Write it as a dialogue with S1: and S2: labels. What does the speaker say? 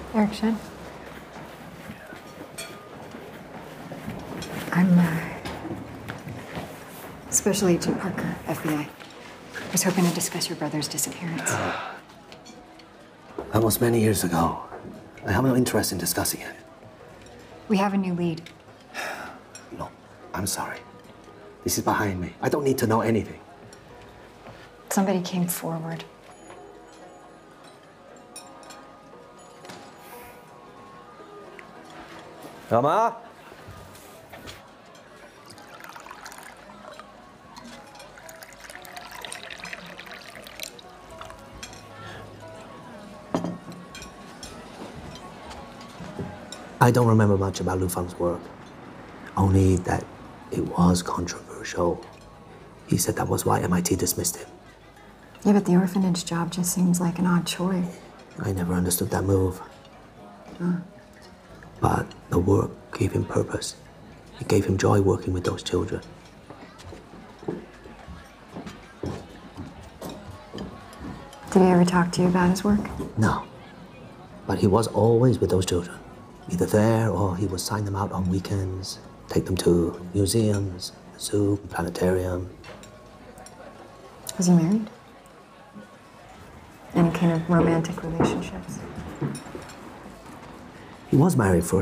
S1: Eric Shen. I'm Special Agent Parker, FBI. I was hoping to discuss your brother's disappearance.
S2: That was many years ago. I have no interest in discussing it.
S1: We have a new lead.
S2: No, I'm sorry. This is behind me. I don't need to know anything.
S1: Somebody came forward.
S3: Emma?
S2: I don't remember much about Lu Fang's work. Only that it was controversial. He said that was why MIT dismissed him.
S1: Yeah, but the orphanage job just seems like an odd choice.
S2: I never understood that move. But the work gave him purpose. It gave him joy working with those children.
S1: Did he ever talk to you about his work?
S2: No. But he was always with those children. Either there or he would sign them out on weekends, take them to museums, zoo, planetarium.
S1: Was he married? Any kind of romantic relationships?
S2: He was married for